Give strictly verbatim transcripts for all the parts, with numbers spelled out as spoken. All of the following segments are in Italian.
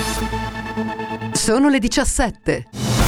Sono le diciassette.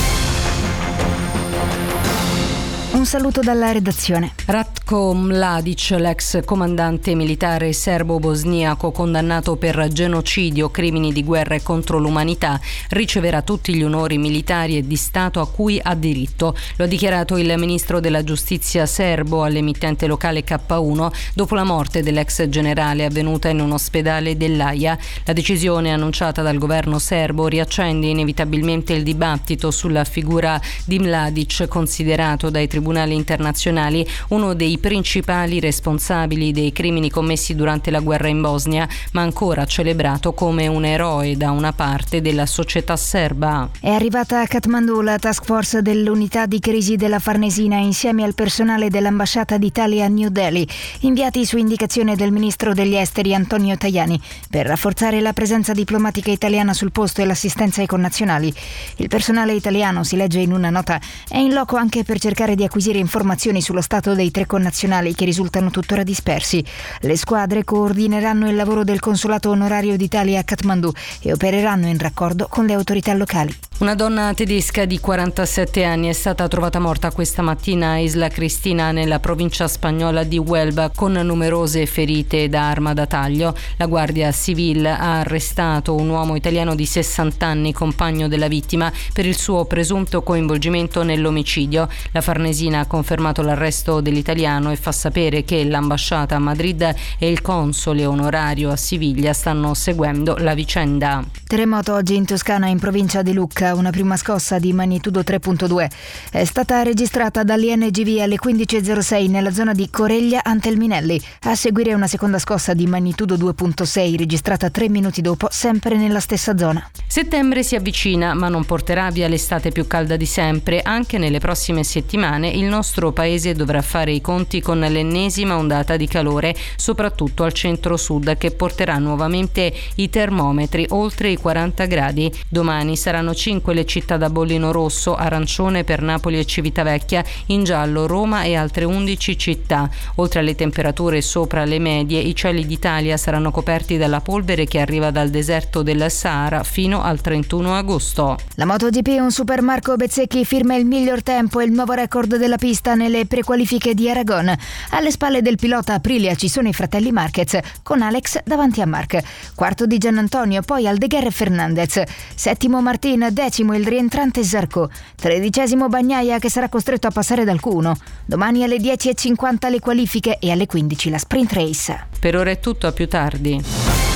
Un saluto dalla redazione. Ratko Mladic, l'ex comandante militare serbo-bosniaco condannato per genocidio, crimini di guerra e contro l'umanità, riceverà tutti gli onori militari e di Stato a cui ha diritto. Lo ha dichiarato il ministro della giustizia serbo all'emittente locale K uno dopo la morte dell'ex generale avvenuta in un ospedale dell'Aia. La decisione annunciata dal governo serbo riaccende inevitabilmente il dibattito sulla figura di Mladic, considerato dai tribunali internazionali uno dei principali responsabili dei crimini commessi durante la guerra in Bosnia, ma ancora celebrato come un eroe da una parte della società serba. È arrivata a Kathmandu la task force dell'unità di crisi della Farnesina insieme al personale dell'ambasciata d'Italia a New Delhi, inviati su indicazione del ministro degli esteri Antonio Tajani per rafforzare la presenza diplomatica italiana sul posto e l'assistenza ai connazionali. Il personale italiano, si legge in una nota, è in loco anche per cercare di acquisire informazioni sullo stato dei tre connazionali che risultano tuttora dispersi. Le squadre coordineranno il lavoro del consolato onorario d'Italia a Kathmandu e opereranno in raccordo con le autorità locali. Una donna tedesca di quarantasette anni è stata trovata morta questa mattina a Isla Cristina, nella provincia spagnola di Huelva, con numerose ferite da arma da taglio. La Guardia Civil ha arrestato un uomo italiano di sessanta anni, compagno della vittima, per il suo presunto coinvolgimento nell'omicidio. La Farnesina ha confermato l'arresto dell'italiano e fa sapere che l'ambasciata a Madrid e il console onorario a Siviglia stanno seguendo la vicenda. Terremoto oggi in Toscana, in provincia di Lucca. Una prima scossa di magnitudo tre virgola due è stata registrata dall'I N G V alle quindici e zero sei nella zona di Coreglia Antelminelli. A seguire una seconda scossa di magnitudo due virgola sei registrata tre minuti dopo, sempre nella stessa zona. Settembre si avvicina, ma non porterà via l'estate più calda di sempre. Anche nelle prossime settimane il nostro paese dovrà fare i conti con l'ennesima ondata di calore, soprattutto al centro-sud, che porterà nuovamente i termometri oltre i quaranta gradi. Domani saranno cinque le città da bollino rosso, arancione per Napoli e Civitavecchia, in giallo Roma e altre undici città. Oltre alle temperature sopra le medie, i cieli d'Italia saranno coperti dalla polvere che arriva dal deserto del Sahara fino al trentuno agosto. La MotoGP, un super Marco Bezzecchi firma il miglior tempo e il nuovo record della pista nelle prequalifiche di Aragon. Alle spalle del pilota Aprilia ci sono i fratelli Marquez, con Alex davanti a Marc. Quarto di Giannantonio, poi Aldeguer e Fernandez. Settimo Martin, decimo il rientrante Zarco. Tredicesimo Bagnaia, che sarà costretto a passare dal Q uno. Domani alle dieci e cinquanta le qualifiche e alle quindici la sprint race. Per ora è tutto, a più tardi.